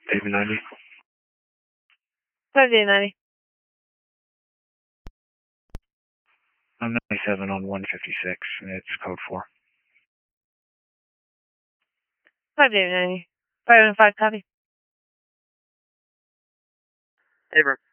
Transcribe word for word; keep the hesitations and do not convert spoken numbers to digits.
David ninety. five David ninety. I'm ninety-seven on one fifty-six, and it's code four. five David ninety. five one five, copy. Abram.